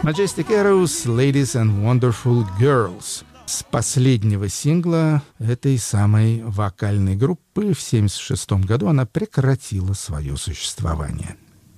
Majestic Arrows, Ladies and Wonderful Girls. С последнего сингла этой самой вокальной группы в 1976 году она прекратила свое существование.